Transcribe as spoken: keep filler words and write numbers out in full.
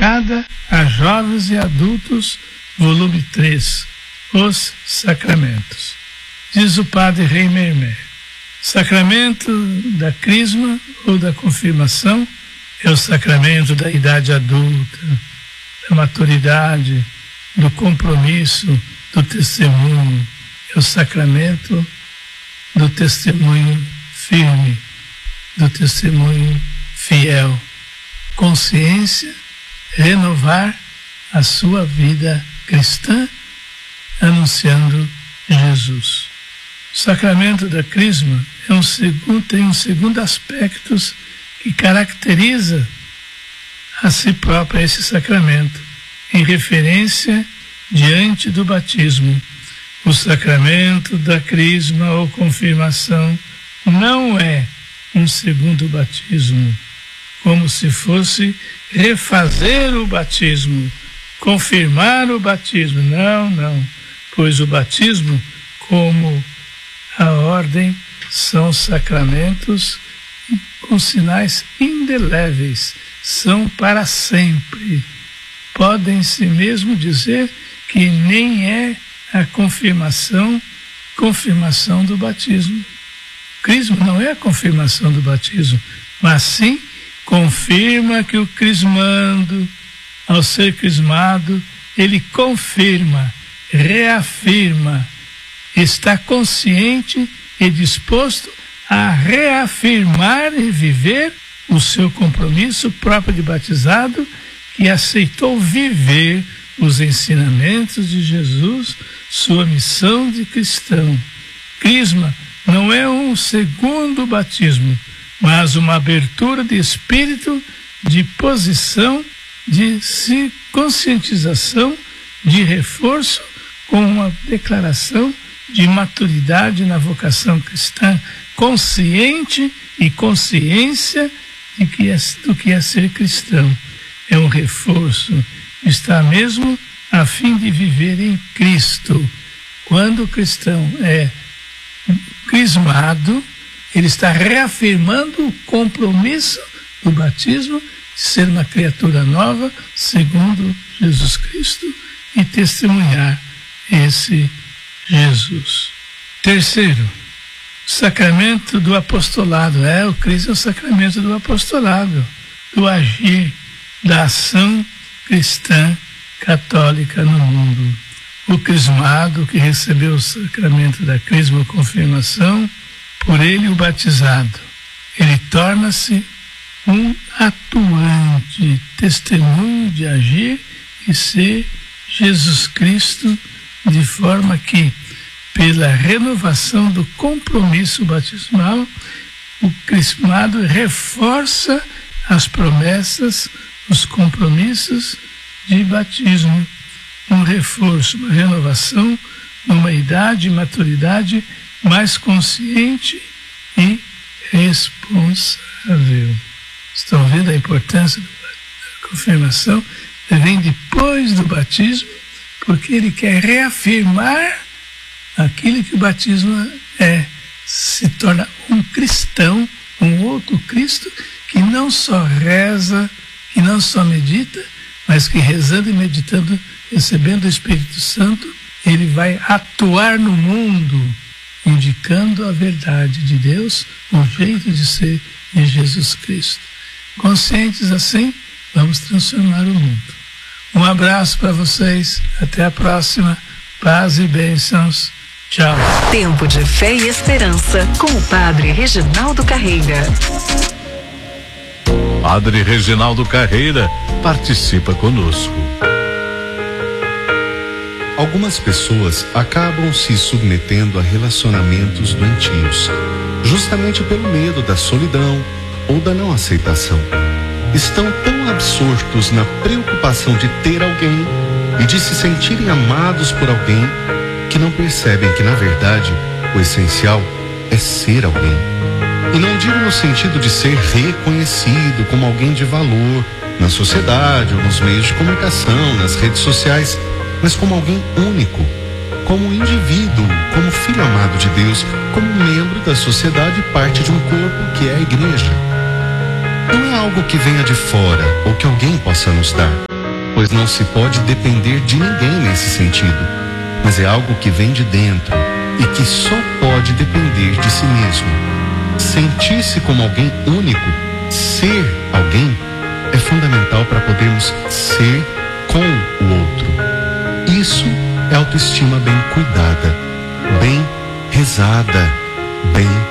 dedicada a jovens e adultos, volume três, Os Sacramentos. Diz o padre Reimermer: sacramento da crisma ou da confirmação é o sacramento da idade adulta, da maturidade, do compromisso, do testemunho. É o sacramento do testemunho firme, do testemunho fiel. Consciência, renovar a sua vida cristã, anunciando Jesus. O sacramento da crisma é um segundo, tem um segundo aspecto que caracteriza a si próprio esse sacramento, em referência diante do batismo. O sacramento da crisma ou confirmação não é um segundo batismo, como se fosse refazer o batismo, confirmar o batismo. Não, não, pois o batismo, como a ordem, são sacramentos com sinais indeléveis, são para sempre. Podem-se mesmo dizer que nem é a confirmação, confirmação do batismo. O crisma não é a confirmação do batismo, mas sim confirma que o crismando, ao ser crismado, ele confirma, reafirma, está consciente e disposto a reafirmar e viver o seu compromisso próprio de batizado, que aceitou viver os ensinamentos de Jesus, sua missão de cristão. Crisma não é um segundo batismo, mas uma abertura de espírito, de posição, de conscientização, de reforço, com uma declaração de maturidade na vocação cristã, consciente e consciência de que é, do que é ser cristão. É um reforço, está mesmo a fim de viver em Cristo. Quando o cristão é crismado, ele está reafirmando o compromisso do batismo de ser uma criatura nova, segundo Jesus Cristo, e testemunhar esse Jesus. Terceiro, sacramento do apostolado. É, o Cristo é o sacramento do apostolado, do agir, da ação cristã católica no mundo. O crismado, que recebeu o sacramento da crisma ou confirmação, por ele o batizado, ele torna-se um atuante, testemunho de agir e ser Jesus Cristo, de forma que, pela renovação do compromisso batismal, o crismado reforça as promessas, os compromissos de batismo, um reforço, uma renovação, numa idade e maturidade mais consciente e responsável. Estão vendo a importância da confirmação? Ele vem depois do batismo, porque ele quer reafirmar aquilo que o batismo é. Se torna um cristão, um outro Cristo, que não só reza, que não só medita, mas que rezando e meditando, recebendo o Espírito Santo, ele vai atuar no mundo, indicando a verdade de Deus, o jeito de ser de Jesus Cristo. Conscientes assim, vamos transformar o mundo. Um abraço para vocês, até a próxima, paz e bênçãos. Tchau. Tempo de fé e esperança com o Padre Reginaldo Carreira. Padre Reginaldo Carreira participa conosco. Algumas pessoas acabam se submetendo a relacionamentos doentios, justamente pelo medo da solidão ou da não aceitação. Estão tão absortos na preocupação de ter alguém e de se sentirem amados por alguém que não percebem que, na verdade, o essencial é ser alguém. E não digo no sentido de ser reconhecido como alguém de valor na sociedade ou nos meios de comunicação, nas redes sociais, mas como alguém único, como indivíduo, como filho amado de Deus, como membro da sociedade e parte de um corpo que é a igreja. Não é algo que venha de fora ou que alguém possa nos dar. pois não se pode depender de ninguém nesse sentido, mas é algo que vem de dentro e que só pode depender de si mesmo. Sentir-se como alguém único, ser alguém, é fundamental para podermos ser com o outro. Isso é autoestima bem cuidada, bem rezada, bem